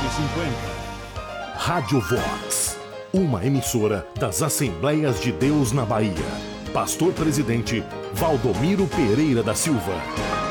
Rádio Vox, uma emissora das Assembleias de Deus na Bahia. Pastor Presidente Valdomiro Pereira da Silva.